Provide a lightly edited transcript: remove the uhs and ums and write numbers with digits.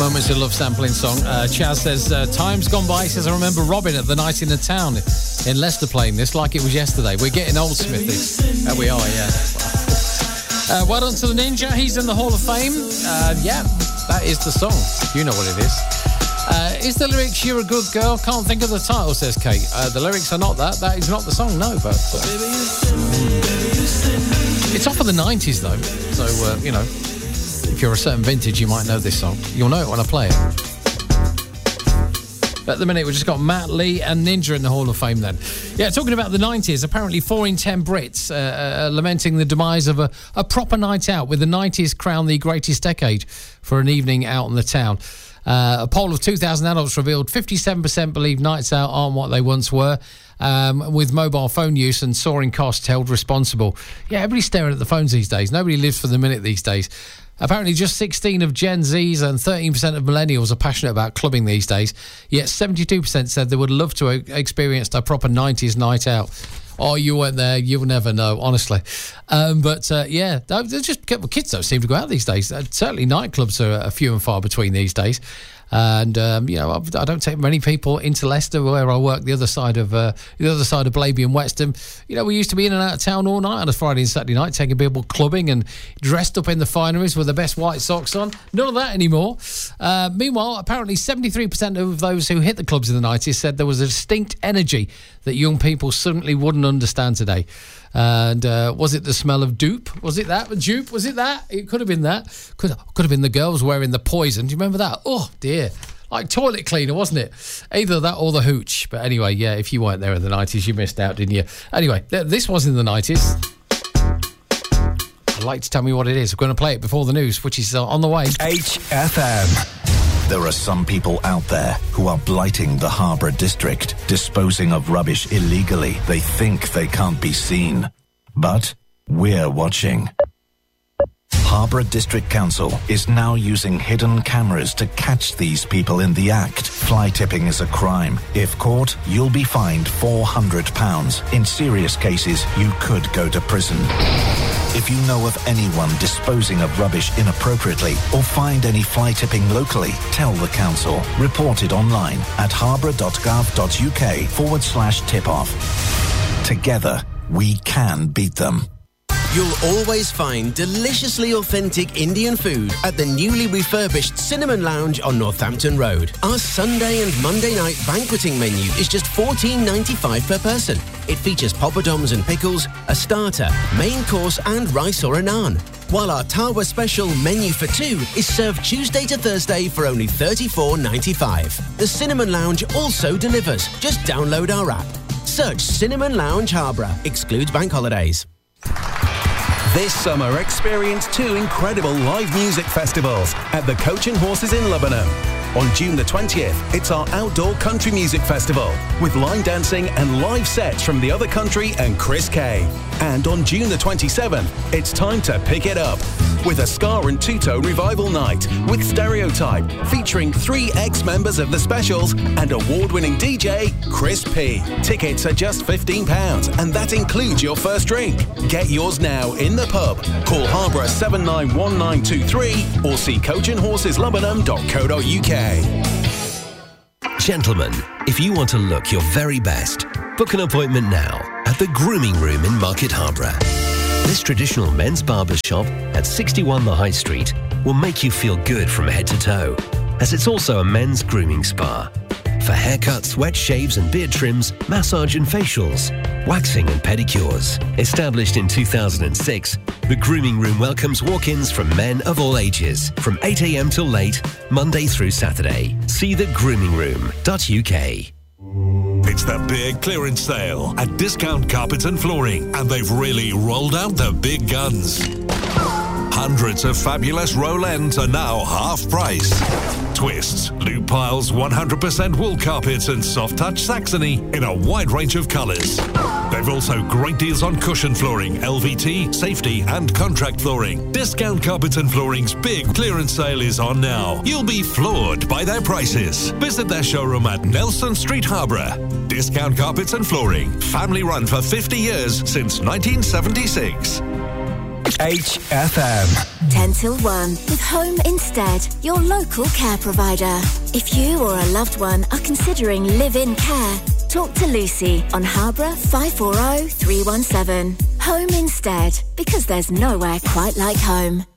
Moments of Love sampling song. Chaz says, time's gone by. He says, I remember Robin at the Night in the Town in Leicester playing this like it was yesterday. We're getting old, Smithy. We are, yeah. Well done to the Ninja. He's in the Hall of Fame. Yeah, that is the song. You know what it is. Is the lyrics "You're a good girl"? Can't think of the title, says Kate. The lyrics are not that. That is not the song, no. But it's off of the 90s, though. So, you know, if you're a certain vintage, you might know this song. You'll know it when I play it. But at the minute, we've just got Matt, Lee and Ninja in the Hall of Fame then. Yeah, talking about the 90s, apparently 4 in 10 Brits lamenting the demise of a proper night out, with the 90s crowned the greatest decade for an evening out in the town. A poll of 2,000 adults revealed 57% believe nights out aren't what they once were, with mobile phone use and soaring costs held responsible. Yeah, everybody's staring at the phones these days. Nobody lives for the minute these days. Apparently just 16 of Gen Zs and 13% of millennials are passionate about clubbing these days, yet 72% said they would love to have experienced a proper 90s night out. Oh, you weren't there, you'll never know, honestly. Yeah, just kids don't seem to go out these days. Certainly nightclubs are few and far between these days. And you know, I don't take many people into Leicester, where I work, the other side of Blaby and Weston. You know, we used to be in and out of town all night on a Friday and Saturday night, taking people clubbing and dressed up in the fineries with the best white socks on. None of that anymore. Meanwhile, apparently 73% of those who hit the clubs in the 90s said there was a distinct energy that young people certainly wouldn't understand today. And was it the smell of dupe? Was it that? Dupe? Was it that? It could have been that. Could have been the girls wearing the poison. Do you remember that? Oh, dear. Like toilet cleaner, wasn't it? Either that or the hooch. But anyway, yeah, if you weren't there in the 90s, you missed out, didn't you? Anyway, this was in the 90s. I'd like to tell me what it is. I'm going to play it before the news, which is on the way. HFM. There are some people out there who are blighting the Harbour District, disposing of rubbish illegally. They think they can't be seen. But we're watching. Harbour District Council is now using hidden cameras to catch these people in the act. Fly tipping is a crime. If caught, you'll be fined £400. In serious cases, you could go to prison. If you know of anyone disposing of rubbish inappropriately or find any fly tipping locally, tell the council. Report it online at harbour.gov.uk/tip-off. Together, we can beat them. You'll always find deliciously authentic Indian food at the newly refurbished Cinnamon Lounge on Northampton Road. Our Sunday and Monday night banqueting menu is just $14.95 per person. It features poppadoms and pickles, a starter, main course and rice or a naan. While our Tawa special menu for two is served Tuesday to Thursday for only $34.95. The Cinnamon Lounge also delivers. Just download our app. Search Cinnamon Lounge Harborough. Excludes bank holidays. This summer, experience 2 incredible live music festivals at the Coach and Horses in Lebanon. On June the 20th, it's our outdoor country music festival with line dancing and live sets from The Other Country and Chris Kay. And on June the 27th, it's time to pick it up with a ska and two-tone revival night with Stereotype, featuring 3 ex-members of the Specials and award-winning DJ Chris P. Tickets are just £15 and that includes your first drink. Get yours now in the pub. Call Harborough 791923 or see coachandhorseslebanon.co.uk. Gentlemen, if you want to look your very best, book an appointment now at the Grooming Room in Market Harborough. This traditional men's barber shop at 61 The High Street will make you feel good from head to toe, as it's also a men's grooming spa. For haircuts, wet shaves and beard trims, massage and facials, waxing and pedicures. Established in 2006, the Grooming Room welcomes walk-ins from men of all ages, from 8 a.m. till late, Monday through Saturday. See thegrooming.room.uk. It's the big clearance sale at Discount Carpets and Flooring, and they've really rolled out the big guns. Hundreds of fabulous roll ends are now half price. Twists, loop piles, 100% wool carpets and soft touch Saxony in a wide range of colours. They've also great deals on cushion flooring, LVT, safety and contract flooring. Discount Carpets and Flooring's big clearance sale is on now. You'll be floored by their prices. Visit their showroom at Nelson Street, Harborough. Discount Carpets and Flooring, family run for 50 years since 1976. HFM. 10 till 1 with Home Instead, your local care provider. If you or a loved one are considering live-in care, talk to Lucy on Harborough 540 317. Home Instead, because there's nowhere quite like home.